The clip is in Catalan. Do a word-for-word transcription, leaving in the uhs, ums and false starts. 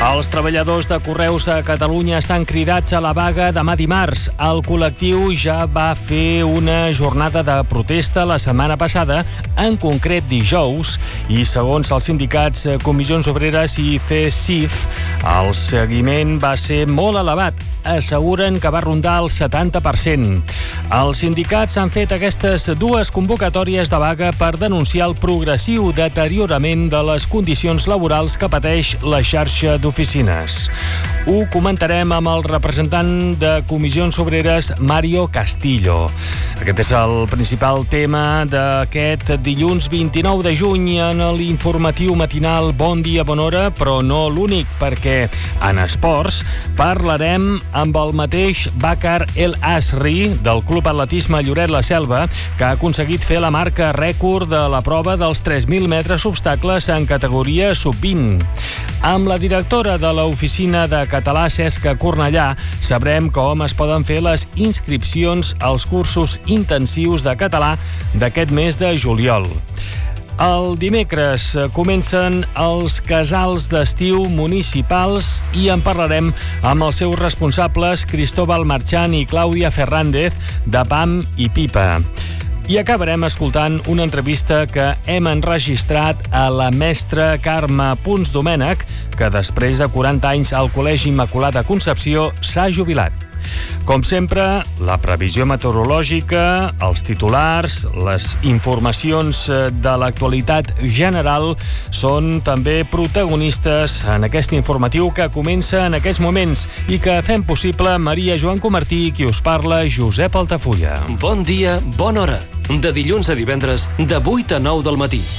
Els treballadors de Correus a Catalunya estan cridats a la vaga demà dimarts. El col·lectiu ja va fer una jornada de protesta la setmana passada, en concret dijous, i segons els sindicats Comissions Obreres i C S I F, el seguiment va ser molt elevat. Asseguren que va rondar el setanta per cent. Els sindicats han fet aquestes dues convocatòries de vaga per denunciar el progressiu deteriorament de les condicions laborals que pateix la xarxa d'oficines. Ho comentarem amb el representant de Comissions Obreres, Mario Castillo. Aquest és el principal tema d'aquest dilluns vint-i-nou de juny en l'informatiu matinal Bon dia, bona hora, però no l'únic, perquè en esports parlarem amb el mateix Bakar El Asri del Club Atletisme Lloret la Selva, que ha aconseguit fer la marca rècord de la prova dels tres mil metres obstacles en categoria sub vint. Amb la directora de l'Oficina de Català, Cesca Cornellà, sabrem com es poden fer les inscripcions als cursos intensius de català d'aquest mes de juliol. El dimecres comencen els casals d'estiu municipals i en parlarem amb els seus responsables Cristóbal Marchán i Clàudia Fernández de P A M i Pipa. I acabarem escoltant una entrevista que hem enregistrat a la mestra Carme Puns Domènech, que després de quaranta anys al Col·legi Immaculada Concepció s'ha jubilat. Com sempre, la previsió meteorològica, els titulars, les informacions de l'actualitat general són també protagonistes en aquest informatiu que comença en aquests moments i que fem possible Maria Joan Comartí i qui us parla, Josep Altafulla. Bon dia, bona hora. De dilluns a divendres, de vuit a nou del matí.